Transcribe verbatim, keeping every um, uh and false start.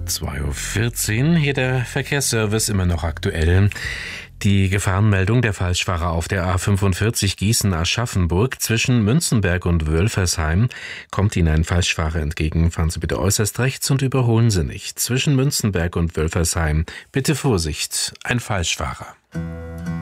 zwei Uhr vierzehn, hier der Verkehrsservice, immer noch aktuell. Die Gefahrenmeldung der Falschfahrer auf der A fünfundvierzig Gießen-Aschaffenburg zwischen Münzenberg und Wölfersheim. Kommt Ihnen ein Falschfahrer entgegen, fahren Sie bitte äußerst rechts und überholen Sie nicht. Zwischen Münzenberg und Wölfersheim bitte Vorsicht, ein Falschfahrer.